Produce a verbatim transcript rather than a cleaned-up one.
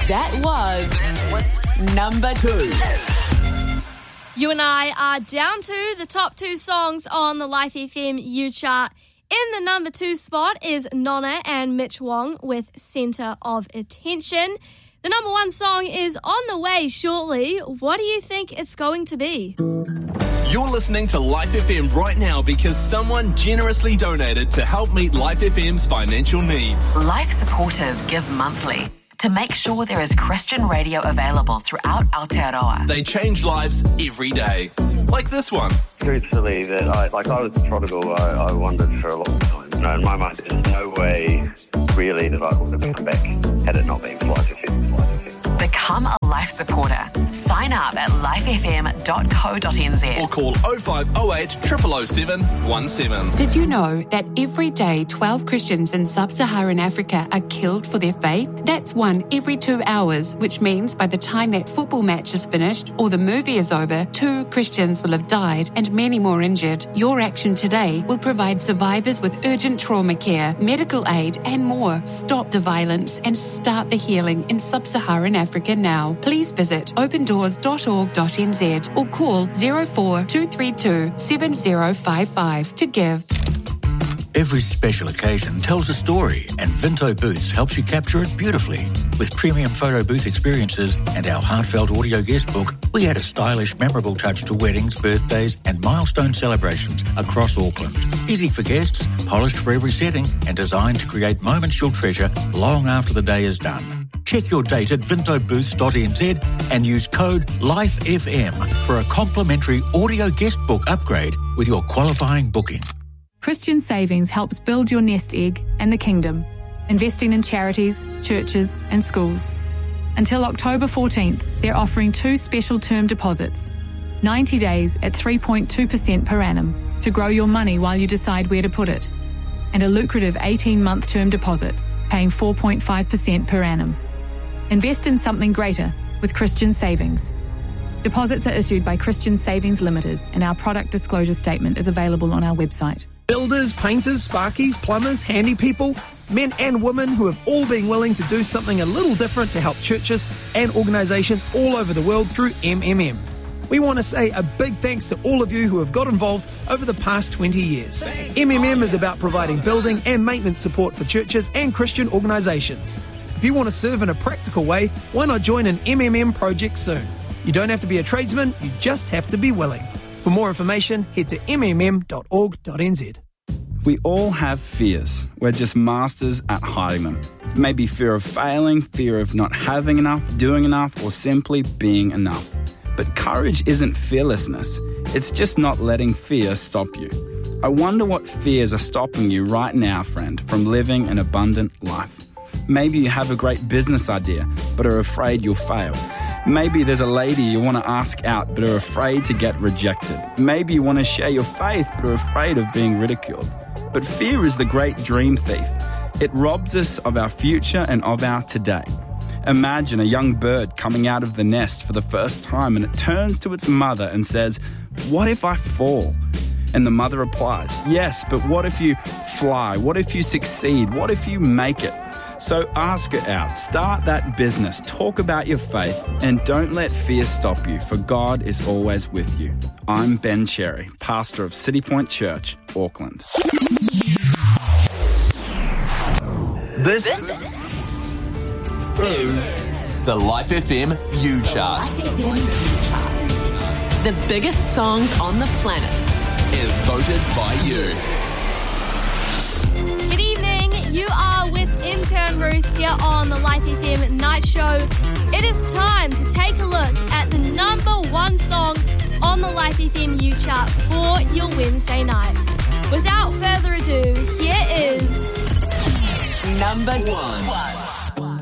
That was number two. You and I are down to the top two songs on the Life F M U chart. In the number two spot is Nonna and Mitch Wong with Centre of Attention. The number one song is on the way shortly. What do you think it's going to be? You're listening to Life F M right now because someone generously donated to help meet Life F M's financial needs. Life supporters give monthly to make sure there is Christian radio available throughout Aotearoa. They change lives every day, like this one. Truthfully, that I, like I was a prodigal, I, I wondered for a long time. You know, in my mind, there's no way really that I would have come back had it not been for Life F M. Life F M. Become a Life supporter. Sign up at life f m dot co dot n z or call oh five oh eight, zero zero zero seven one seven. Did you know that every day twelve Christians in sub-Saharan Africa are killed for their faith? That's one every two hours, which means by the time that football match is finished or the movie is over, two Christians will have died and many more injured. Your action today will provide survivors with urgent trauma care, medical aid and more. Stop the violence and start the healing in sub-Saharan Africa now. Please visit open doors dot org dot n z or call zero four two three two seven zero five five to give. Every special occasion tells a story, and Vinto Booths helps you capture it beautifully. With premium photo booth experiences and our heartfelt audio guest book, we add a stylish, memorable touch to weddings, birthdays and milestone celebrations across Auckland. Easy for guests, polished for every setting and designed to create moments you'll treasure long after the day is done. Check your date at vinto booths dot n z and use code LIFEFM for a complimentary audio guest book upgrade with your qualifying booking. Christian Savings helps build your nest egg and the kingdom, investing in charities, churches and schools. Until October fourteenth, they're offering two special term deposits, ninety days at three point two percent per annum to grow your money while you decide where to put it, and a lucrative eighteen-month term deposit paying four point five percent per annum. Invest in something greater with Christian Savings. Deposits are issued by Christian Savings Limited, and our product disclosure statement is available on our website. Builders, painters, sparkies, plumbers, handy people, men and women who have all been willing to do something a little different to help churches and organisations all over the world through M M M. We want to say a big thanks to all of you who have got involved over the past twenty years. M M M is about providing building and maintenance support for churches and Christian organisations. If you want to serve in a practical way, why not join an M M M project soon? You don't have to be a tradesman, you just have to be willing. For more information, head to m m m dot org dot n z. We all have fears. We're just masters at hiding them. Maybe fear of failing, fear of not having enough, doing enough, or simply being enough. But courage isn't fearlessness. It's just not letting fear stop you. I wonder what fears are stopping you right now, friend, from living an abundant life. Maybe you have a great business idea, but are afraid you'll fail. Maybe there's a lady you want to ask out, but are afraid to get rejected. Maybe you want to share your faith, but are afraid of being ridiculed. But fear is the great dream thief. It robs us of our future and of our today. Imagine a young bird coming out of the nest for the first time, and it turns to its mother and says, "What if I fall?" And the mother replies, "Yes, but what if you fly? What if you succeed? What if you make it?" So ask it out, start that business, talk about your faith, and don't let fear stop you, for God is always with you. I'm Ben Cherry, pastor of City Point Church, Auckland. This is the Life F M U chart. The biggest songs on the planet is voted by you. Good evening, you are with intern Ruth here on the Life F M Night Show. It is time to take a look at the number one song on the Life F M U chart for your Wednesday night. Without further ado, here is number one.